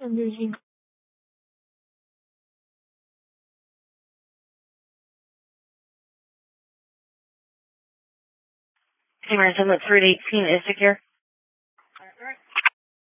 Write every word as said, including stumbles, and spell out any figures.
Emerging. Hey, Martin, look, three eighteen is secure.